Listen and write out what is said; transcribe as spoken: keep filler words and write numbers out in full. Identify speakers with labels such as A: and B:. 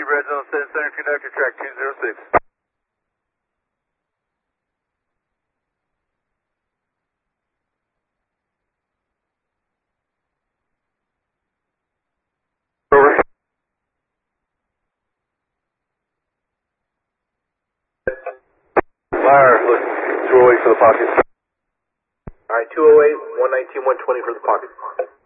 A: red zone, set center conductor, track two zero six. Over. Fire, look, two oh eight for the pocket.
B: Alright, two oh eight, one nineteen, one twenty for the pocket.